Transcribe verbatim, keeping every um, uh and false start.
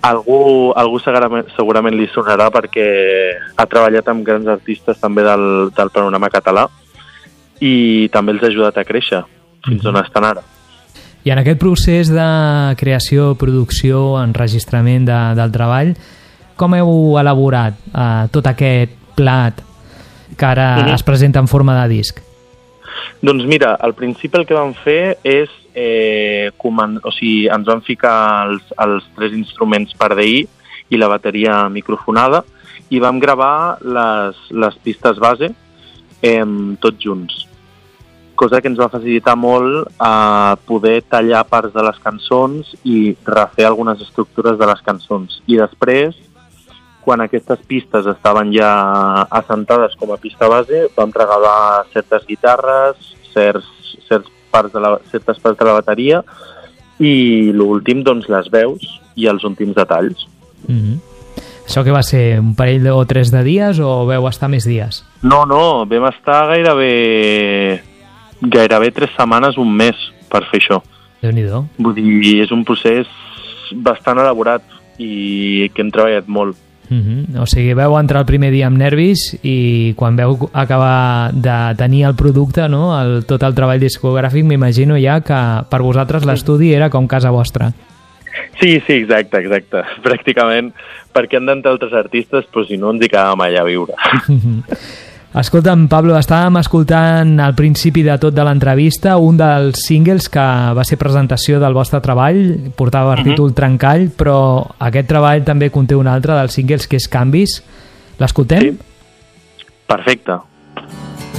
Algú, algú segurament, segurament li sonarà perquè ha treballat amb grans artistes també del, del panorama català i també els ha ajudat a créixer fins mm-hmm. on estan ara. I en aquest procés de creació, producció, enregistrament de, del treball, com heu elaborat eh, tot aquest plat que ara mm-hmm. es presenta en forma de disc? Doncs mira, al principi el que vam fer és, eh, comand... o sigui, ens vam ficar els, els tres instruments per D I i la bateria microfonada i vam gravar les, les pistes base eh, tots junts. Cosa que ens va facilitar molt a eh, poder tallar parts de les cançons i refer algunes estructures de les cançons. I després, quan aquestes pistes estaven ja assentades com a pista base, vam regalar certes guitarres, certs, certs parts de la, certes parts de la bateria i l'últim, doncs, les veus i els últims detalls. Mm-hmm. Això que va ser un parell o tres de dies o veu estar més dies? No, no, vam estar gairebé, gairebé tres setmanes, un mes per fer això. Déu-n'hi-do. Vull dir, és un procés bastant elaborat i que hem treballat molt. Mm-hmm. O sigui, veu entrar el primer dia amb nervis i quan veu acabar de tenir el producte, no? el, tot el treball discogràfic, m'imagino ja que per vosaltres l'estudi era com casa vostra. Sí, sí, exacte, exacte. Pràcticament, perquè han d'entrar altres artistes, però si no ens hi quedàvem allà a viure. Escolta'm, Pablo, estàvem escoltant al principi de tot de l'entrevista un dels singles que va ser presentació del vostre treball, portava per títol uh-huh. Trencall, però aquest treball també conté un altre dels singles que és Canvis. L'escoltem? Sí. Perfecte.